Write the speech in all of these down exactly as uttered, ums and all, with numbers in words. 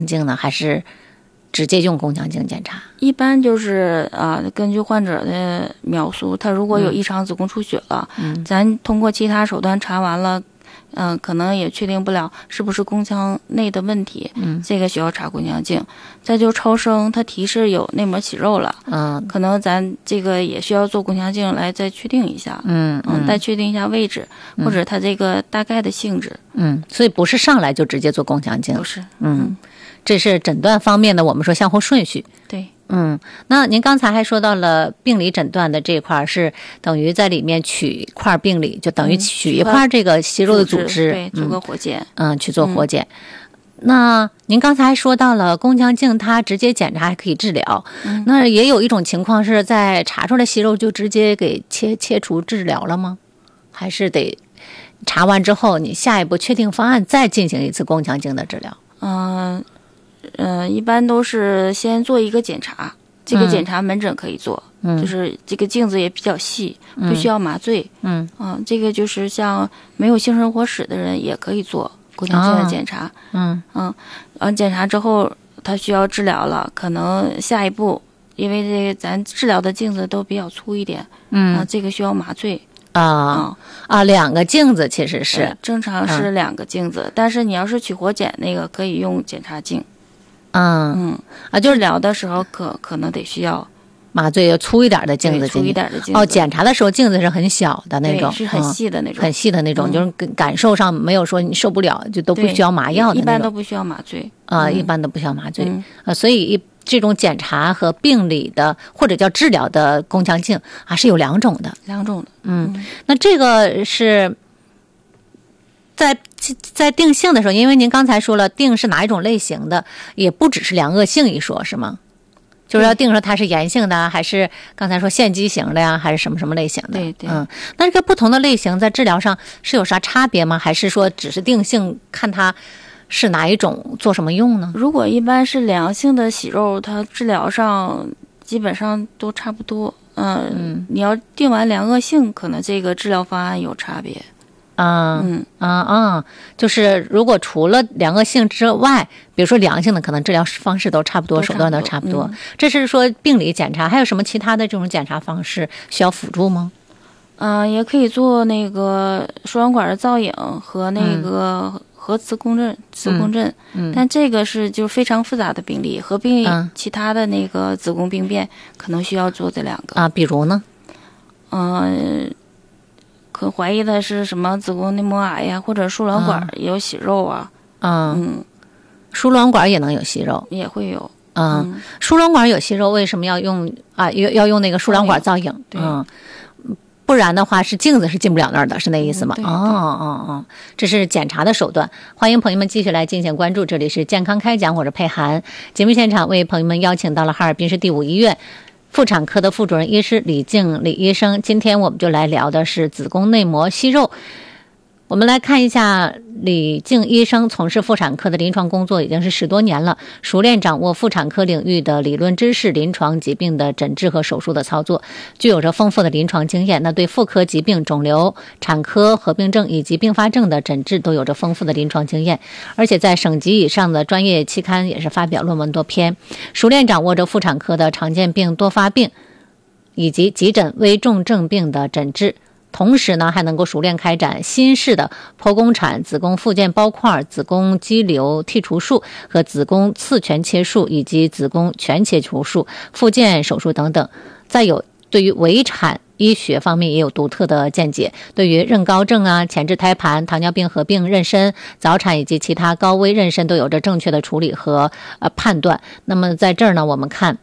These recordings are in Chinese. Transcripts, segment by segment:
镜呢，还是直接用宫腔镜检查？ 一般就是啊、呃，根据患者的描述，他如果有异常子宫出血了，嗯，咱通过其他手段查完了，嗯、呃，可能也确定不了是不是宫腔内的问题，嗯，这个需要查宫腔镜。再就超声，它提示有内膜息肉了，嗯，可能咱这个也需要做宫腔镜来再确定一下，嗯嗯，再确定一下位置、嗯、或者它这个大概的性质， 嗯，所以不是上来就直接做宫腔镜， 不是， 嗯。嗯，这是诊断方面的，我们说相互顺序。 对， 嗯，那您刚才还说到了病理诊断的这一块，是等于在里面取一块病理，就等于取一块这个息肉的组织， 组织对，做个活检， 嗯，去做活检。嗯，那您刚才还说到了宫腔镜，它直接检查还可以治疗。嗯，那也有一种情况是在查出来息肉就直接给切切除治疗了吗？还是得查完之后，你下一步确定方案再进行一次宫腔镜的治疗？ 嗯。呃，一般都是先做一个检查，这个检查门诊可以做，嗯，就是这个镜子也比较细，不需要麻醉，嗯，啊、呃，这个就是像没有性生活史的人也可以做宫腔镜的检查，哦、嗯嗯，完检查之后他需要治疗了，可能下一步，因为这个咱治疗的镜子都比较粗一点，嗯，啊，这个需要麻醉。 啊、哦、啊，两个镜子其实是正常是两个镜子，嗯，但是你要是取活检那个可以用检查镜。 嗯嗯啊，就是治疗的时候可可能得需要麻醉粗一点的镜子， 粗一点的镜子。 哦，检查的时候镜子是很小的那种， 是很细的那种， 嗯、很细的那种，嗯、就是感受上没有说你受不了就都不需要麻药的那种， 一般都不需要麻醉啊、嗯，一般都不需要麻醉、嗯、啊，所以一这种检查和病理的或者叫治疗的宫腔镜还是有两种的， 两种的， 嗯，嗯那这个是。在在定性的时候，因为您刚才说了定是哪一种类型的，也不只是良恶性一说，是吗？就是要定说它是炎性的，还是刚才说腺肌型的呀，还是什么什么类型的？ 对对。 嗯，那这个不同的类型在治疗上是有啥差别吗？还是说只是定性看它是哪一种做什么用呢？ 如果一般是良性的息肉，它治疗上基本上都差不多。嗯，嗯你要定完良恶性，可能这个治疗方案有差别。 啊嗯啊啊，就是如果除了良恶性之外，比如说良性的，可能治疗方式都差不多， 都差不多手段都差不多、 嗯。 这是说病理检查，还有什么其他的这种检查方式需要辅助吗？ 嗯、呃，也可以做那个输卵管的造影和那个核磁共振、磁共振、嗯嗯，但这个是就非常复杂的病理，合并其他的那个子宫病变，可能需要做这两个啊。比如呢？ 嗯、呃。可怀疑的是什么子宫内膜癌呀，或者输卵管也有息肉啊。 嗯，嗯输卵管也能有息肉， 也会有。 嗯，嗯输卵管有息肉，为什么要用啊？要要用那个输卵管造影？ 对， 嗯，不然的话是镜子是进不了那儿的，是那意思吗？ 嗯、 哦哦哦，这是检查的手段。欢迎朋友们继续来进行关注，这里是健康开讲，我是佩涵。节目现场为朋友们邀请到了哈尔滨市第五医院妇产科的副主任医师李静李医生，今天我们就来聊的是子宫内膜息肉。我们来看一下李静医生从事妇产科的临床工作已经是十多年了，熟练掌握妇产科领域的理论知识、临床疾病的诊治和手术的操作，具有着丰富的临床经验。那对妇科疾病、肿瘤、产科合并症以及并发症的诊治都有着丰富的临床经验，而且在省级以上的专业期刊也是发表论文多篇，熟练掌握着妇产科的常见病、多发病以及急诊危重症病的诊治。同时呢，还能够熟练开展新式的剖宫产、子宫附件包块、子宫肌瘤剔除术和子宫次全切术以及子宫全切除术、附件手术等等。再有对于围产医学方面也有独特的见解，对于妊高症啊、前置胎盘、糖尿病合并妊娠、早产以及其他高危妊娠都有着正确的处理和呃判断。那么在这儿呢，我们看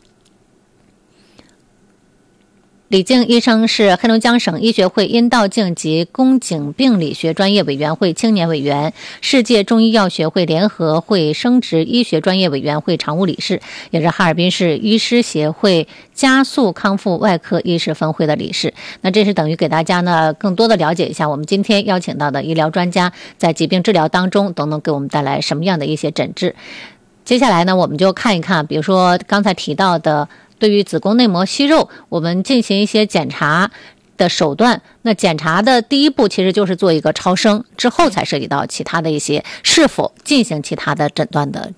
李静医生是黑龙江省医学会阴道镜及宫颈病理学专业委员会青年委员，世界中医药学会联合会生殖医学专业委员会常务理事，也是哈尔滨市医师协会加速康复外科医师分会的理事。那这是等于给大家呢更多的了解一下我们今天邀请到的医疗专家在疾病治疗当中都能给我们带来什么样的一些诊治。接下来呢，我们就看一看，比如说刚才提到的对于子宫内膜息肉，我们进行一些检查的手段。那检查的第一步其实就是做一个超声，之后才涉及到其他的一些是否进行其他的诊断的